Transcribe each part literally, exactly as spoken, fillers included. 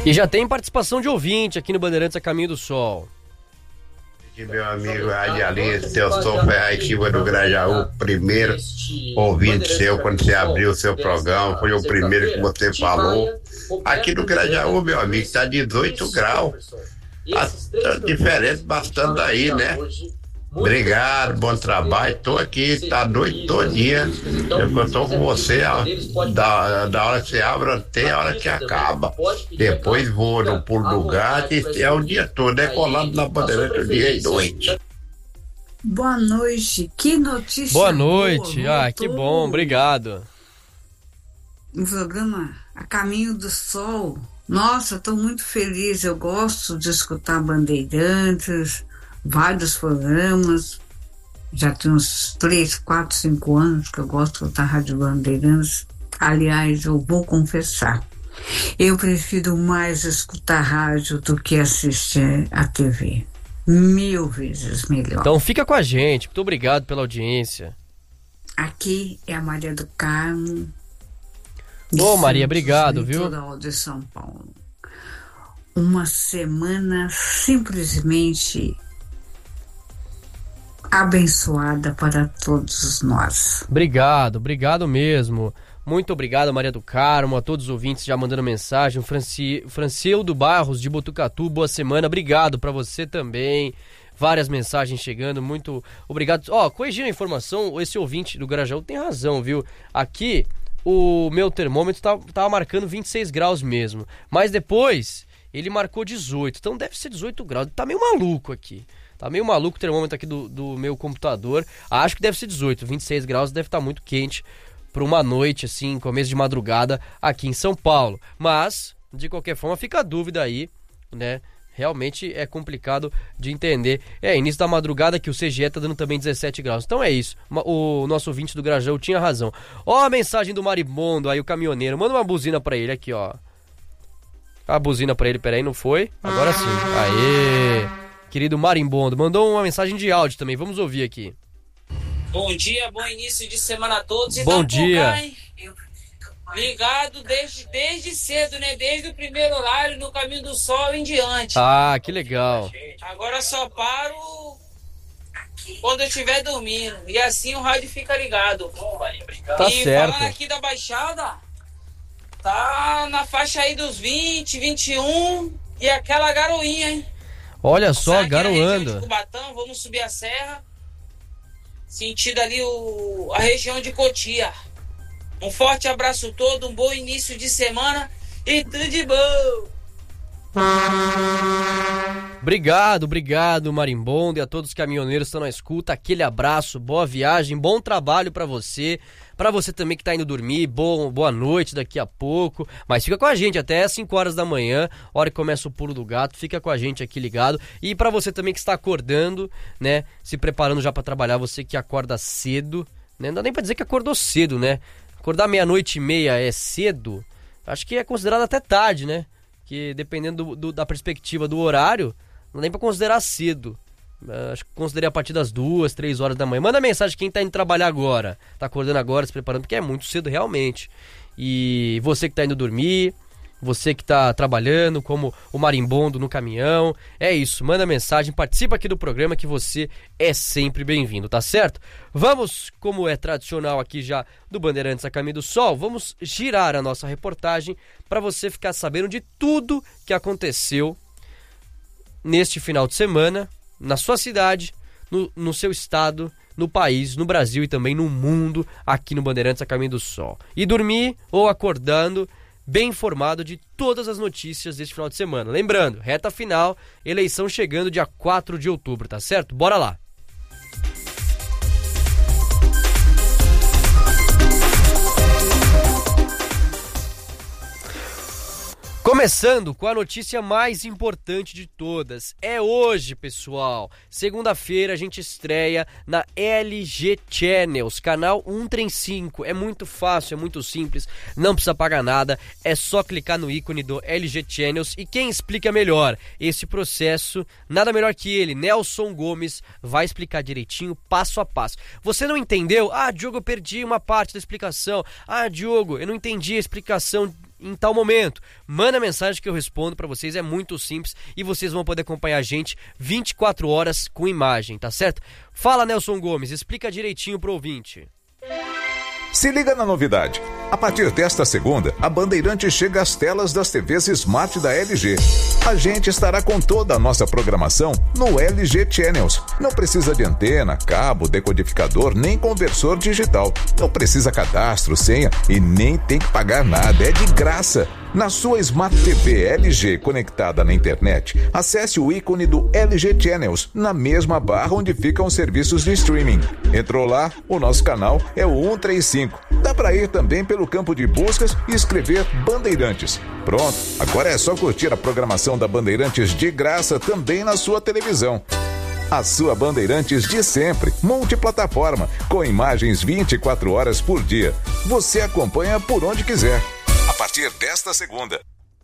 E já tem participação de ouvinte aqui no Bandeirantes a Caminho do Sol. Meu amigo radialista, eu sou Ferraitiva do Grajaú, primeiro ouvinte seu quando você abriu o seu programa, foi o primeiro que você falou. Aqui no Grajaú, meu amigo, está dezoito graus, tá diferente bastante aí, né? Obrigado, bom trabalho, tô aqui, tá a noite todinha, eu tô com você ó, da, da hora que você abre até a hora que acaba, depois vou no pulo do gato e é o dia todo, é colado na Bandeirantes dia e noite. Boa noite, que notícia boa noite, boa, ah, que bom, obrigado. No programa A Caminho do Sol, nossa, tô muito feliz, eu gosto de escutar Bandeirantes, vários programas, já tem uns três, quatro, cinco anos que eu gosto de escutar Rádio Bandeirantes. Aliás, eu vou confessar, eu prefiro mais escutar rádio do que assistir a T V. Mil vezes melhor. Então fica com a gente, muito obrigado pela audiência. Aqui é a Maria do Carmo. Ô Maria, obrigado, viu? De São Paulo. Uma semana simplesmente abençoada para todos nós. Obrigado, obrigado mesmo. Muito obrigado, Maria do Carmo, a todos os ouvintes já mandando mensagem. Franci... Francildo Barros de Botucatu, boa semana. Obrigado para você também. Várias mensagens chegando, muito obrigado. Ó, oh, corrigindo a informação, esse ouvinte do Grajaú tem razão, viu? Aqui o meu termômetro tava, tava marcando vinte e seis graus mesmo, mas depois ele marcou dezoito, então deve ser dezoito graus. Tá meio maluco aqui. Tá meio maluco o termômetro aqui do, do meu computador. Acho que deve ser dezoito, vinte e seis graus deve estar muito quente para uma noite, assim, começo de madrugada aqui em São Paulo. Mas, de qualquer forma, fica a dúvida aí, né? Realmente é complicado de entender. É, início da madrugada que o C G E tá dando também dezessete graus. Então é isso. O nosso ouvinte do Grajaú tinha razão. Ó a mensagem do Maribondo aí, o caminhoneiro. Manda uma buzina pra ele aqui, ó. A buzina pra ele, peraí, não foi? Agora sim. Aê! Querido Marimbondo, mandou uma mensagem de áudio também, vamos ouvir aqui. Bom dia, bom início de semana a todos. E bom tá dia. Cá, ligado desde, desde cedo, né? Desde o primeiro horário no Caminho do Sol em diante. Ah, que legal. Agora só paro quando eu estiver dormindo. E assim o rádio fica ligado. Tá e certo. falando aqui da Baixada, tá na faixa aí dos vinte, vinte e um e aquela garoinha, hein? Olha só, garoando. De Cubatão, vamos subir a serra. Sentido ali o, a região de Cotia. Um forte abraço todo, um bom início de semana e tudo de bom. Obrigado, obrigado Marimbondo e a todos os caminhoneiros que estão na escuta. Aquele abraço, boa viagem, bom trabalho pra você. Pra você também que tá indo dormir, bom, boa noite daqui a pouco. Mas fica com a gente até às cinco horas da manhã, hora que começa o pulo do gato. Fica com a gente aqui ligado. E pra você também que está acordando, né, se preparando já pra trabalhar, você que acorda cedo, né, não dá nem pra dizer que acordou cedo, né? Acordar meia-noite e meia é cedo? Acho que é considerado até tarde, né? Que dependendo do, do, da perspectiva do horário, não dá nem pra considerar cedo. Acho que considerei a partir das duas, três horas da manhã. Manda mensagem quem tá indo trabalhar agora, tá acordando agora, se preparando, porque é muito cedo realmente. E você que tá indo dormir, você que tá trabalhando, como o Marimbondo no caminhão, é isso, manda mensagem, participa aqui do programa que você é sempre bem-vindo, tá certo? Vamos, como é tradicional aqui já do Bandeirantes a Caminho do Sol, vamos girar a nossa reportagem para você ficar sabendo de tudo que aconteceu neste final de semana, na sua cidade, no, no seu estado, no país, no Brasil e também no mundo, aqui no Bandeirantes a Caminho do Sol. E dormir ou acordando bem informado de todas as notícias deste final de semana. Lembrando, reta final, eleição chegando dia quatro de outubro, tá certo? Bora lá! Começando com a notícia mais importante de todas. É hoje, pessoal. Segunda-feira a gente estreia na L G Channels, canal cento e trinta e cinco. É muito fácil, é muito simples, não precisa pagar nada. É só clicar no ícone do L G Channels e quem explica melhor esse processo, nada melhor que ele, Nelson Gomes, vai explicar direitinho, passo a passo. Você não entendeu? Ah, Diogo, eu perdi uma parte da explicação. Ah, Diogo, eu não entendi a explicação em tal momento. Manda mensagem que eu respondo para vocês, é muito simples e vocês vão poder acompanhar a gente vinte e quatro horas com imagem, tá certo? Fala, Nelson Gomes, explica direitinho pro ouvinte. Se liga na novidade. A partir desta segunda, a Bandeirantes chega às telas das T Vs Smart da L G. A gente estará com toda a nossa programação no L G Channels. Não precisa de antena, cabo, decodificador, nem conversor digital. Não precisa cadastro, senha e nem tem que pagar nada. É de graça. Na sua Smart T V L G conectada na internet, acesse o ícone do L G Channels na mesma barra onde ficam os serviços de streaming. Entrou lá? O nosso canal é o cento e trinta e cinco. Dá para ir também pelo campo de buscas e escrever Bandeirantes. Pronto, agora é só curtir a programação da Bandeirantes de graça também na sua televisão. A sua Bandeirantes de sempre, multiplataforma, com imagens vinte e quatro horas por dia. Você acompanha por onde quiser. A partir desta segunda.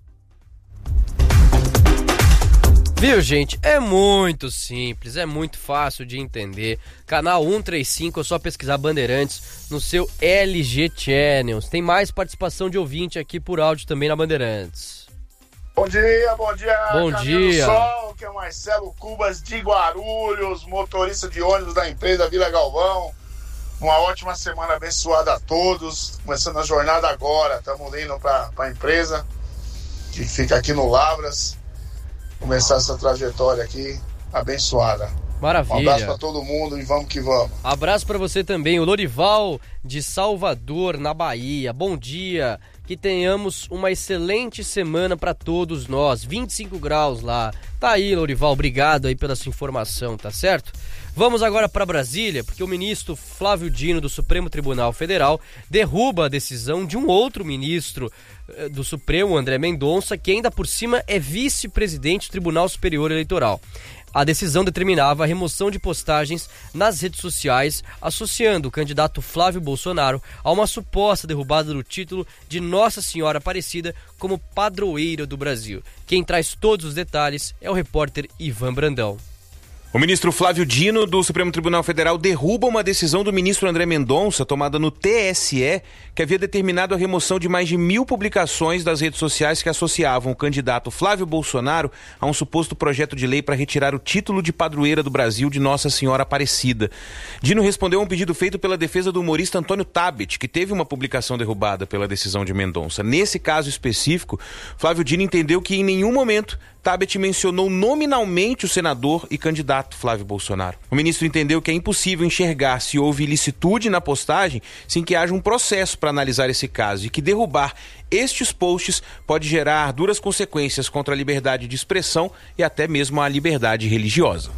Viu, gente? É muito simples, é muito fácil de entender. Canal cento e trinta e cinco, é só pesquisar Bandeirantes no seu L G Channels. Tem mais participação de ouvinte aqui por áudio também na Bandeirantes. Bom dia, bom dia. Bom dia. Do Sol, que é o Marcelo Cubas de Guarulhos, motorista de ônibus da empresa Vila Galvão. Uma ótima semana abençoada a todos. Começando a jornada agora. Estamos indo para a empresa, que fica aqui no Lavras. Começar essa trajetória aqui abençoada. Maravilha. Um abraço para todo mundo e vamos que vamos. Abraço para você também, o Lorival de Salvador, na Bahia. Bom dia. Que tenhamos uma excelente semana para todos nós. vinte e cinco graus lá. Tá aí, Lorival. Obrigado aí pela sua informação, tá certo? Vamos agora para Brasília, porque o ministro Flávio Dino do Supremo Tribunal Federal derruba a decisão de um outro ministro do Supremo, André Mendonça, que ainda por cima é vice-presidente do Tribunal Superior Eleitoral. A decisão determinava a remoção de postagens nas redes sociais, associando o candidato Flávio Bolsonaro a uma suposta derrubada do título de Nossa Senhora Aparecida como padroeira do Brasil. Quem traz todos os detalhes é o repórter Ivan Brandão. O ministro Flávio Dino, do Supremo Tribunal Federal, derruba uma decisão do ministro André Mendonça, tomada no T S E, que havia determinado a remoção de mais de mil publicações das redes sociais que associavam o candidato Flávio Bolsonaro a um suposto projeto de lei para retirar o título de padroeira do Brasil de Nossa Senhora Aparecida. Dino respondeu a um pedido feito pela defesa do humorista Antônio Tabet, que teve uma publicação derrubada pela decisão de Mendonça. Nesse caso específico, Flávio Dino entendeu que em nenhum momento Tabet mencionou nominalmente o senador e candidato Flávio Bolsonaro. O ministro entendeu que é impossível enxergar se houve ilicitude na postagem sem que haja um processo para analisar esse caso e que derrubar estes posts pode gerar duras consequências contra a liberdade de expressão e até mesmo a liberdade religiosa.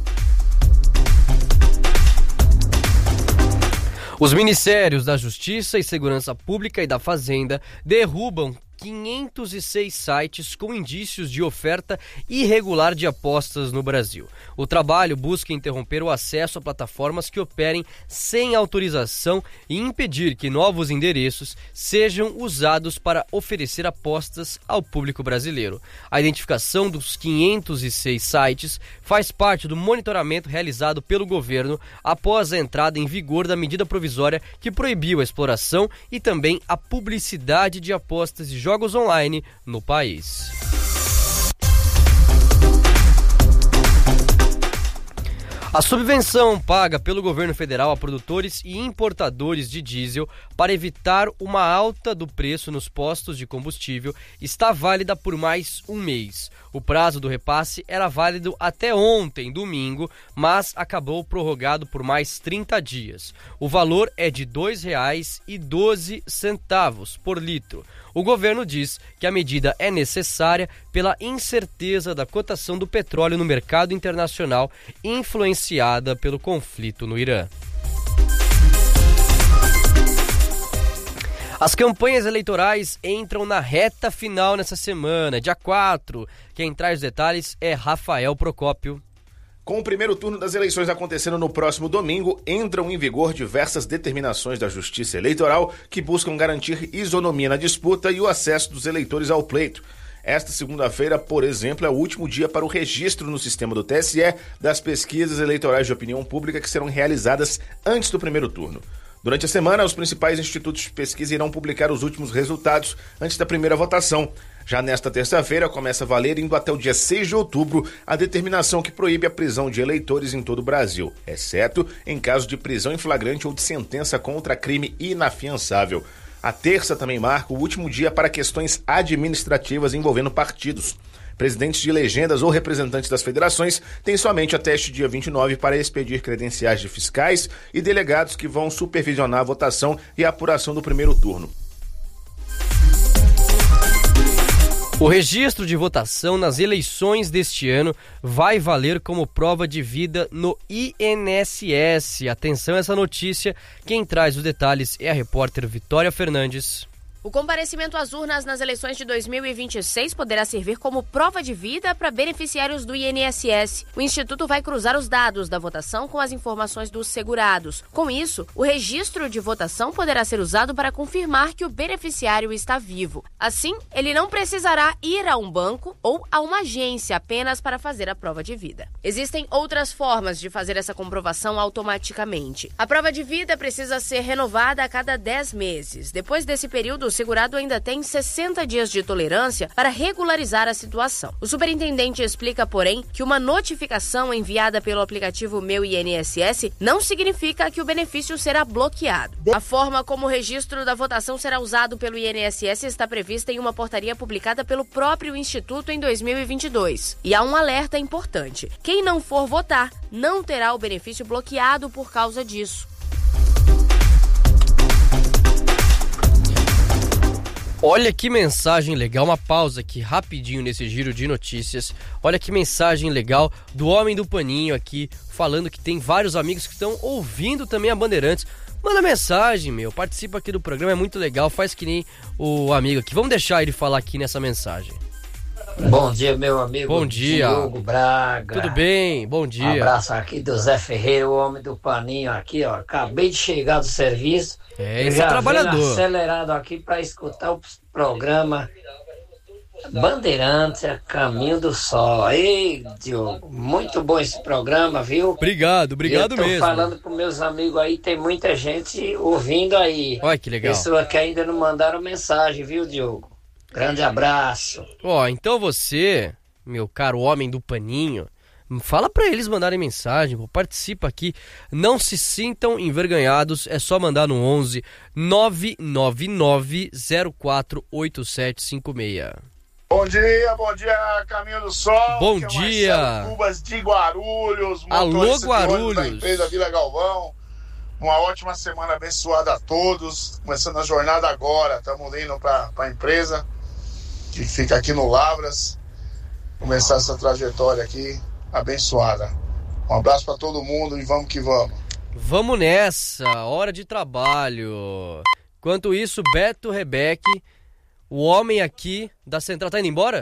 Os ministérios da Justiça e Segurança Pública e da Fazenda derrubam quinhentos e seis sites com indícios de oferta irregular de apostas no Brasil. O trabalho busca interromper o acesso a plataformas que operem sem autorização e impedir que novos endereços sejam usados para oferecer apostas ao público brasileiro. A identificação dos quinhentos e seis sites faz parte do monitoramento realizado pelo governo após a entrada em vigor da medida provisória que proibiu a exploração e também a publicidade de apostas de jogos online no país. A subvenção paga pelo governo federal a produtores e importadores de diesel para evitar uma alta do preço nos postos de combustível está válida por mais um mês. O prazo do repasse era válido até ontem, domingo, mas acabou prorrogado por mais trinta dias. O valor é de dois reais e doze centavos por litro. O governo diz que a medida é necessária pela incerteza da cotação do petróleo no mercado internacional, influenciada pelo conflito no Irã. As campanhas eleitorais entram na reta final nessa semana, dia quatro. Quem traz os detalhes é Rafael Procópio. Com o primeiro turno das eleições acontecendo no próximo domingo, entram em vigor diversas determinações da Justiça Eleitoral que buscam garantir isonomia na disputa e o acesso dos eleitores ao pleito. Esta segunda-feira, por exemplo, é o último dia para o registro no sistema do T S E das pesquisas eleitorais de opinião pública que serão realizadas antes do primeiro turno. Durante a semana, os principais institutos de pesquisa irão publicar os últimos resultados antes da primeira votação. Já nesta terça-feira, começa a valer, indo até o dia seis de outubro, a determinação que proíbe a prisão de eleitores em todo o Brasil, exceto em caso de prisão em flagrante ou de sentença contra crime inafiançável. A terça também marca o último dia para questões administrativas envolvendo partidos. Presidentes de legendas ou representantes das federações têm somente até este dia vinte e nove para expedir credenciais de fiscais e delegados que vão supervisionar a votação e a apuração do primeiro turno. O registro de votação nas eleições deste ano vai valer como prova de vida no I N S S. Atenção a essa notícia, quem traz os detalhes é a repórter Vitória Fernandes. O comparecimento às urnas nas eleições de dois mil e vinte e seis poderá servir como prova de vida para beneficiários do I N S S. O Instituto vai cruzar os dados da votação com as informações dos segurados. Com isso, o registro de votação poderá ser usado para confirmar que o beneficiário está vivo. Assim, ele não precisará ir a um banco ou a uma agência apenas para fazer a prova de vida. Existem outras formas de fazer essa comprovação automaticamente. A prova de vida precisa ser renovada a cada dez meses. Depois desse período, o segurado ainda tem sessenta dias de tolerância para regularizar a situação. O superintendente explica, porém, que uma notificação enviada pelo aplicativo Meu I N S S não significa que o benefício será bloqueado. A forma como o registro da votação será usado pelo I N S S está prevista em uma portaria publicada pelo próprio Instituto em dois mil e vinte e dois. E há um alerta importante: quem não for votar não terá o benefício bloqueado por causa disso. Olha que mensagem legal, uma pausa aqui rapidinho nesse giro de notícias. Olha que mensagem legal do Homem do Paninho aqui, falando que tem vários amigos que estão ouvindo também a Bandeirantes. Manda mensagem, meu, participa aqui do programa, é muito legal, faz que nem o amigo aqui. Vamos deixar ele falar aqui nessa mensagem. Bom dia, meu amigo. Bom dia. Diogo Braga. Tudo bem? Bom dia. Um abraço aqui do Zé Ferreira, o Homem do Paninho aqui, ó. Acabei de chegar do serviço. É, esse é trabalhador. Acelerado aqui para escutar o programa Bandeirantes, Caminho do Sol. Ei, Diogo, muito bom esse programa, viu? Obrigado, obrigado mesmo. Eu tô falando com meus amigos aí, tem muita gente ouvindo aí. Olha que legal. Pessoas que ainda não mandaram mensagem, viu, Diogo? Grande abraço. Ó, então você, meu caro Homem do Paninho, fala pra eles mandarem mensagem, pô, participa aqui, não se sintam envergonhados, é só mandar no onze nove nove nove zero quatro oito sete cinco seis. Bom dia, bom dia, Caminho do Sol. Bom que é o dia. Marcelo Cubas de Guarulhos. Alô, Guarulhos. Da empresa Vila Galvão. Uma ótima semana abençoada a todos. Começando a jornada agora, estamos indo para a empresa que fica aqui no Lavras. Começar essa trajetória aqui abençoada. Um abraço para todo mundo e vamos que vamos. Vamos nessa, hora de trabalho. Enquanto isso, Beto Rebeque, o homem aqui da Central, tá indo embora?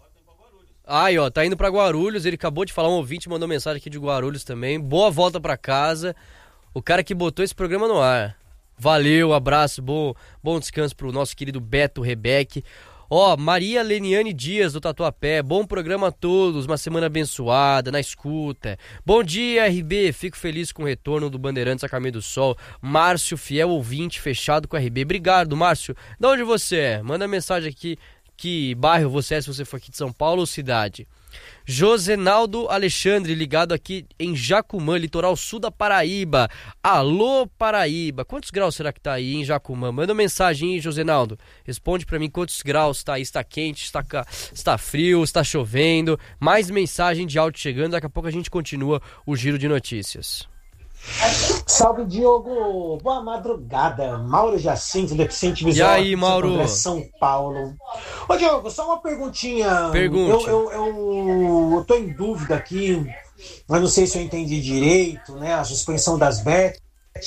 Aí, ó, tá indo pra Guarulhos, ele acabou de falar, um ouvinte mandou mensagem aqui de Guarulhos também. Boa volta pra casa, o cara que botou esse programa no ar. Valeu, abraço, bom, bom descanso pro nosso querido Beto Rebeque. Ó, Maria Leniane Dias do Tatuapé, bom programa a todos, uma semana abençoada, na escuta. Bom dia, R B, fico feliz com o retorno do Bandeirantes a Caminho do Sol. Márcio, fiel ouvinte, fechado com o R B. Obrigado, Márcio. De onde você é? Manda mensagem aqui, que bairro você é, se você for aqui de São Paulo ou cidade. Josenaldo Alexandre, ligado aqui em Jacumã, litoral sul da Paraíba. Alô, Paraíba. Quantos graus será que tá aí em Jacumã? Manda mensagem aí, Josenaldo. Responde pra mim quantos graus tá aí. Está quente, está, está frio, está chovendo. Mais mensagem de áudio chegando. Daqui a pouco a gente continua o giro de notícias. Salve, Diogo! Boa madrugada! Mauro Jacinto, deficiente visual. E aí, Mauro? São Paulo. Ô, Diogo, só uma perguntinha. Pergunte. Eu, eu, eu, eu tô em dúvida aqui, mas não sei se eu entendi direito, né? A suspensão das bets.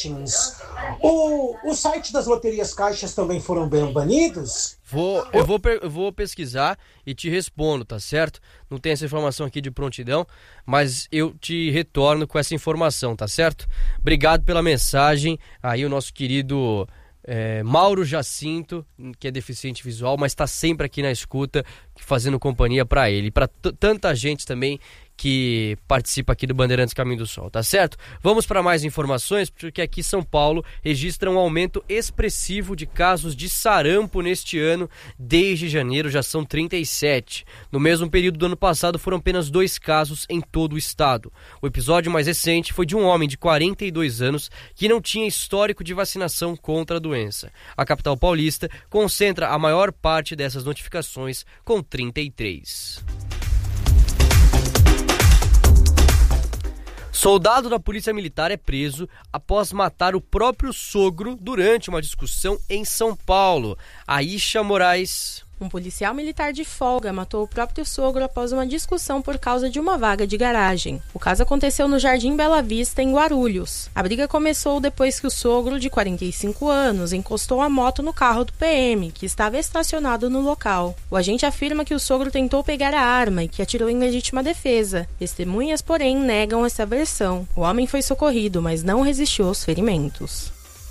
O, o site das loterias caixas também foram bem banidos? Vou, eu, vou, eu vou pesquisar e te respondo, tá certo? Não tem essa informação aqui de prontidão, mas eu te retorno com essa informação, tá certo? Obrigado pela mensagem. Aí o nosso querido é, Mauro Jacinto, que é deficiente visual, mas está sempre aqui na escuta, fazendo companhia para ele. Para t- tanta gente também que participa aqui do Bandeirantes Caminho do Sol, tá certo? Vamos para mais informações, porque aqui São Paulo registra um aumento expressivo de casos de sarampo neste ano. Desde janeiro já são trinta e sete. No mesmo período do ano passado foram apenas dois casos em todo o estado. O episódio mais recente foi de um homem de quarenta e dois anos que não tinha histórico de vacinação contra a doença. A capital paulista concentra a maior parte dessas notificações, com trinta e três. Soldado da Polícia Militar é preso após matar o próprio sogro durante uma discussão em São Paulo. Aisha Moraes. Um policial militar de folga matou o próprio sogro após uma discussão por causa de uma vaga de garagem. O caso aconteceu no Jardim Bela Vista, em Guarulhos. A briga começou depois que o sogro, de quarenta e cinco anos, encostou a moto no carro do P M, que estava estacionado no local. O agente afirma que o sogro tentou pegar a arma e que atirou em legítima defesa. Testemunhas, porém, negam essa versão. O homem foi socorrido, mas não resistiu aos ferimentos.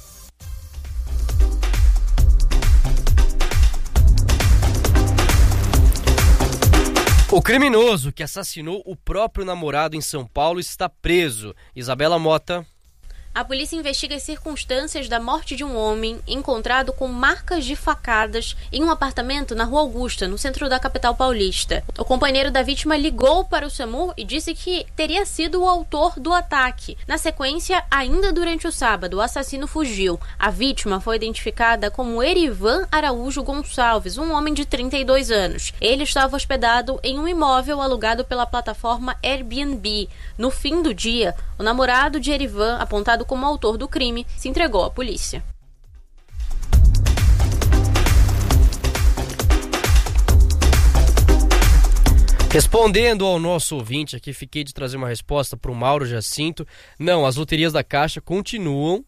O criminoso que assassinou o próprio namorado em São Paulo está preso. Isabela Mota. A polícia investiga as circunstâncias da morte de um homem encontrado com marcas de facadas em um apartamento na Rua Augusta, no centro da capital paulista. O companheiro da vítima ligou para o SAMU e disse que teria sido o autor do ataque. Na sequência, ainda durante o sábado, o assassino fugiu. A vítima foi identificada como Erivan Araújo Gonçalves, um homem de trinta e dois anos. Ele estava hospedado em um imóvel alugado pela plataforma Airbnb. No fim do dia, o namorado de Erivan, apontado como autor do crime, se entregou à polícia. Respondendo ao nosso ouvinte aqui, fiquei de trazer uma resposta para o Mauro Jacinto. Não, as loterias da Caixa continuam,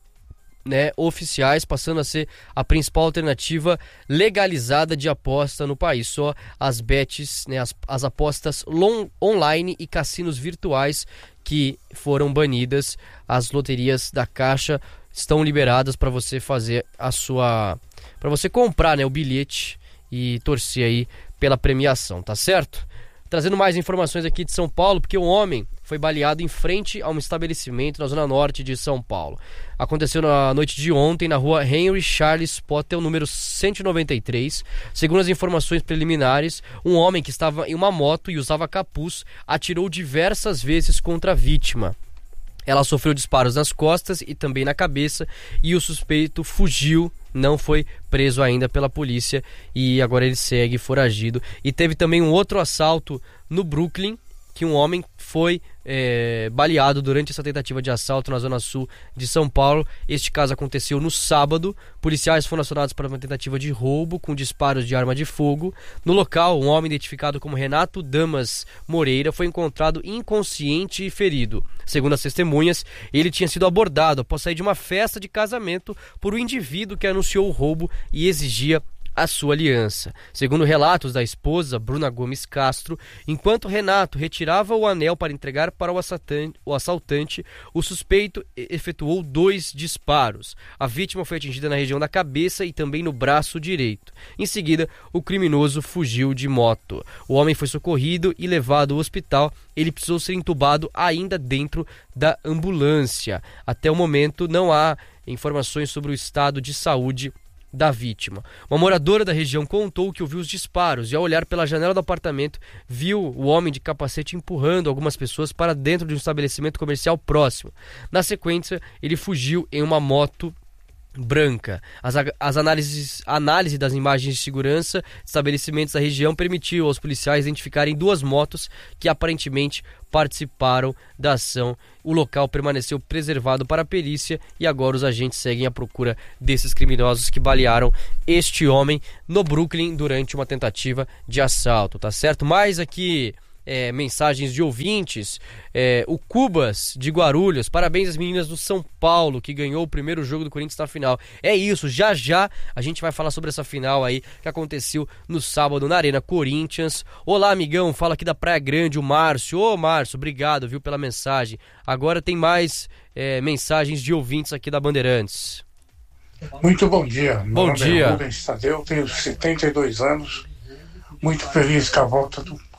né, oficiais, passando a ser a principal alternativa legalizada de aposta no país. Só as bets, né, as, as apostas long, online e cassinos virtuais que foram banidas. As loterias da Caixa estão liberadas para você fazer a sua, para você comprar, né, o bilhete e torcer aí pela premiação, tá certo? Trazendo mais informações aqui de São Paulo, porque um homem foi baleado em frente a um estabelecimento na zona norte de São Paulo. Aconteceu na noite de ontem na rua Henry Charles Potter, número cento e noventa e três. Segundo as informações preliminares, um homem que estava em uma moto e usava capuz atirou diversas vezes contra a vítima. Ela sofreu disparos nas costas e também na cabeça e o suspeito fugiu, não foi preso ainda pela polícia e agora ele segue foragido. E teve também um outro assalto no Brooklyn, que um homem foi é, baleado durante essa tentativa de assalto na zona sul de São Paulo. Este caso aconteceu no sábado. Policiais foram acionados para uma tentativa de roubo com disparos de arma de fogo. No local, um homem identificado como Renato Damas Moreira foi encontrado inconsciente e ferido. Segundo as testemunhas, ele tinha sido abordado após sair de uma festa de casamento por um indivíduo que anunciou o roubo e exigia a sua aliança. Segundo relatos da esposa, Bruna Gomes Castro, enquanto Renato retirava o anel para entregar para o assaltante, o assaltante, o suspeito efetuou dois disparos. A vítima foi atingida na região da cabeça e também no braço direito. Em seguida, o criminoso fugiu de moto. O homem foi socorrido e levado ao hospital. Ele precisou ser entubado ainda dentro da ambulância. Até o momento, não há informações sobre o estado de saúde da vítima. Uma moradora da região contou que ouviu os disparos e, ao olhar pela janela do apartamento, viu o homem de capacete empurrando algumas pessoas para dentro de um estabelecimento comercial próximo. Na sequência, ele fugiu em uma moto branca. As, as análises análise das imagens de segurança de estabelecimentos da região permitiu aos policiais identificarem duas motos que aparentemente participaram da ação. O local permaneceu preservado para a perícia e agora os agentes seguem à procura desses criminosos que balearam este homem no Brooklyn durante uma tentativa de assalto, tá certo? Mais aqui É, mensagens de ouvintes. É, o Cubas de Guarulhos, parabéns às meninas do São Paulo que ganhou o primeiro jogo do Corinthians na final. É isso, já já a gente vai falar sobre essa final aí que aconteceu no sábado na Arena Corinthians. Olá, amigão, fala aqui da Praia Grande, o Márcio. Ô Márcio, obrigado, viu, pela mensagem. Agora tem mais é, mensagens de ouvintes aqui da Bandeirantes. Muito bom dia. Meu bom nome dia. é Rubens Tadeu, tenho setenta e dois anos, muito feliz com a volta do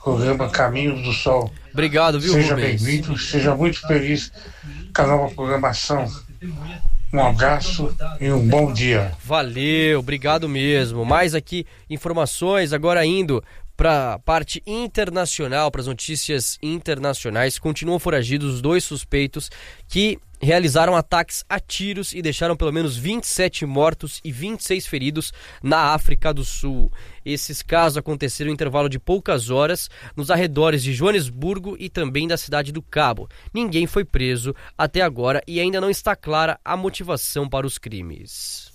programa Caminhos do Sol. Obrigado, viu, Seja Rubens? bem-vindo, seja muito feliz com a nova programação. Um abraço e um bom dia. Valeu, obrigado mesmo. Mais aqui informações, agora indo para a parte internacional, para as notícias internacionais. Continuam foragidos os dois suspeitos que realizaram ataques a tiros e deixaram pelo menos vinte e sete mortos e vinte e seis feridos na África do Sul. Esses casos aconteceram em intervalo de poucas horas nos arredores de Joanesburgo e também da cidade do Cabo. Ninguém foi preso até agora e ainda não está clara a motivação para os crimes.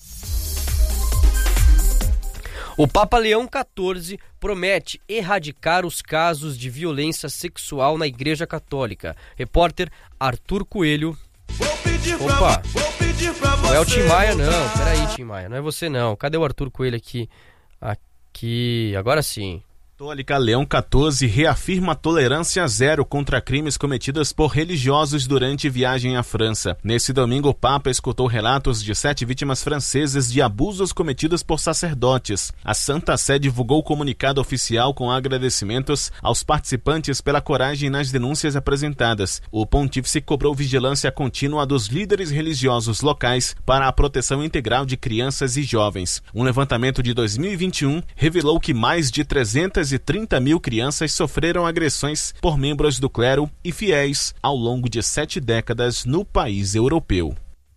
O Papa Leão quatorze promete erradicar os casos de violência sexual na Igreja Católica. Repórter Arthur Coelho. Opa, não é o Tim Maia não, peraí Tim Maia, não é você não. Cadê o Arthur Coelho aqui? Aqui, agora sim. Católica Leão quatorze reafirma tolerância zero contra crimes cometidos por religiosos durante viagem à França. Nesse domingo, o Papa escutou relatos de sete vítimas francesas de abusos cometidos por sacerdotes. A Santa Sé divulgou o comunicado oficial com agradecimentos aos participantes pela coragem nas denúncias apresentadas. O pontífice cobrou vigilância contínua dos líderes religiosos locais para a proteção integral de crianças e jovens. Um levantamento de dois mil e vinte e um revelou que mais de trezentas e trinta mil crianças sofreram agressões por membros do clero e fiéis ao longo de sete décadas no país europeu.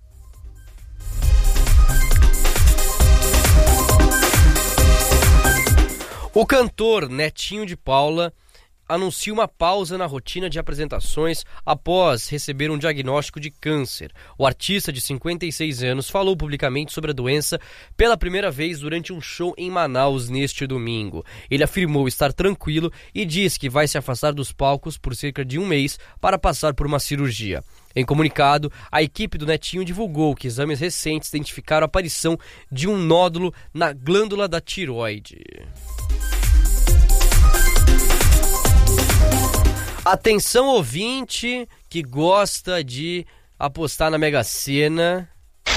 O cantor Netinho de Paula anuncia uma pausa na rotina de apresentações após receber um diagnóstico de câncer. O artista de cinquenta e seis anos falou publicamente sobre a doença pela primeira vez durante um show em Manaus neste domingo. Ele afirmou estar tranquilo e diz que vai se afastar dos palcos por cerca de um mês para passar por uma cirurgia. Em comunicado, a equipe do Netinho divulgou que exames recentes identificaram a aparição de um nódulo na glândula da tireoide. Atenção, ouvinte que gosta de apostar na Mega Sena.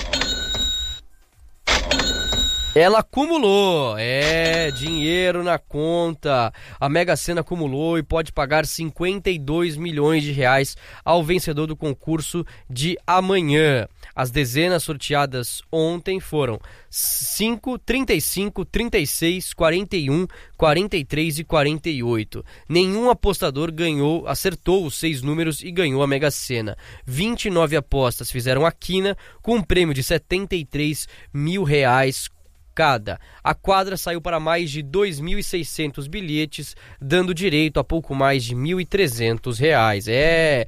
Ela acumulou, é, dinheiro na conta. A Mega Sena acumulou e pode pagar cinquenta e dois milhões de reais ao vencedor do concurso de amanhã. As dezenas sorteadas ontem foram cinco, trinta e cinco, trinta e seis, quarenta e um, quarenta e três e quarenta e oito. Nenhum apostador ganhou, acertou os seis números e ganhou a Mega Sena. vinte e nove apostas fizeram a quina com um prêmio de setenta e três mil reais cada. A quadra saiu para mais de dois mil e seiscentos bilhetes, dando direito a pouco mais de mil e trezentos reais. É...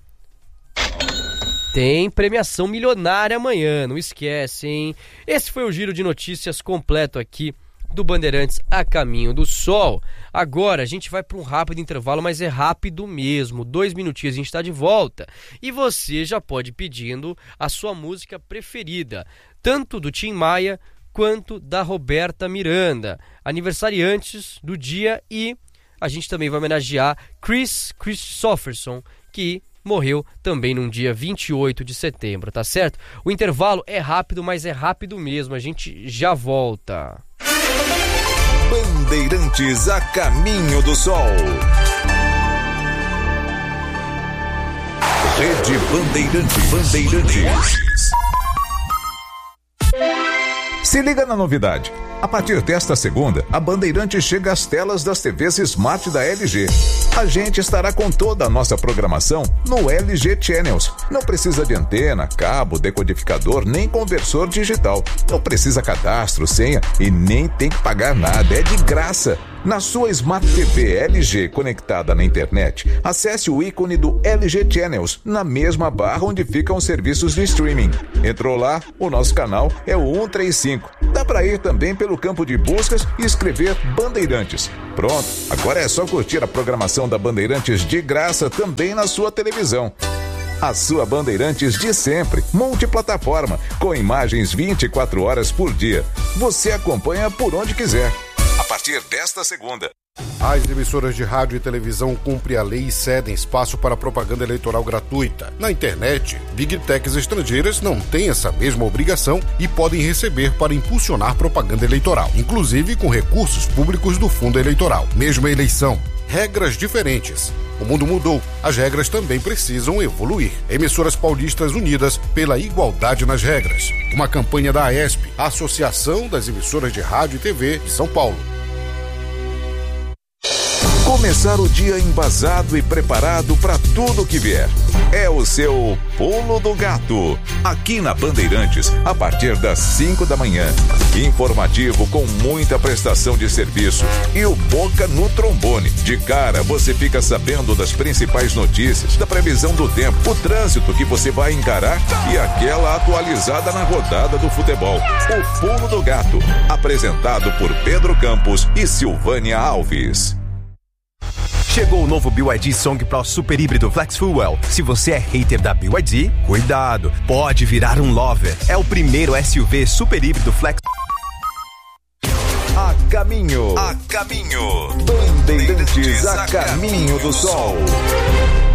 Tem premiação milionária amanhã, não esquece, hein? Esse foi o giro de notícias completo aqui do Bandeirantes a Caminho do Sol. Agora a gente vai para um rápido intervalo, mas é rápido mesmo. Dois minutinhos a gente está de volta. E você já pode ir pedindo a sua música preferida, tanto do Tim Maia quanto da Roberta Miranda, aniversariantes do dia, e a gente também vai homenagear Chris Christopherson, que morreu também num dia vinte e oito de setembro, tá certo? O intervalo é rápido, mas é rápido mesmo, a gente já volta. Bandeirantes a Caminho do Sol. Rede Bandeirantes. Bandeirantes. Se liga na novidade. A partir desta segunda, a Bandeirantes chega às telas das T Vs Smart da L G. A gente estará com toda a nossa programação no L G Channels. Não precisa de antena, cabo, decodificador, nem conversor digital. Não precisa cadastro, senha e nem tem que pagar nada. É de graça. Na sua Smart T V L G conectada na internet, acesse o ícone do L G Channels na mesma barra onde ficam os serviços de streaming. Entrou lá? O nosso canal é o cento e trinta e cinco. Dá para ir também pelo campo de buscas e escrever Bandeirantes. Pronto, agora é só curtir a programação da Bandeirantes de graça também na sua televisão. A sua Bandeirantes de sempre, multiplataforma, com imagens vinte e quatro horas por dia. Você acompanha por onde quiser. A partir desta segunda. As emissoras de rádio e televisão cumprem a lei e cedem espaço para propaganda eleitoral gratuita. Na internet, Big Techs estrangeiras não têm essa mesma obrigação e podem receber para impulsionar propaganda eleitoral, inclusive com recursos públicos do fundo eleitoral. Mesma eleição, regras diferentes. O mundo mudou, as regras também precisam evoluir. Emissoras Paulistas Unidas pela Igualdade nas Regras. Uma campanha da AESP, Associação das Emissoras de Rádio e T V de São Paulo. Começar o dia embasado e preparado para tudo que vier. É o seu Pulo do Gato. Aqui na Bandeirantes, a partir das cinco da manhã. Informativo com muita prestação de serviço. E o Boca no trombone. De cara, você fica sabendo das principais notícias, da previsão do tempo, o trânsito que você vai encarar e aquela atualizada na rodada do futebol. O Pulo do Gato. Apresentado por Pedro Campos e Silvânia Alves. Chegou o novo B Y D Song Pro Super Híbrido Flex Fuel. Se você é hater da B Y D, cuidado, pode virar um lover. É o primeiro S U V Super Híbrido Flex. A caminho, a caminho, Bandeirantes a caminho do sol.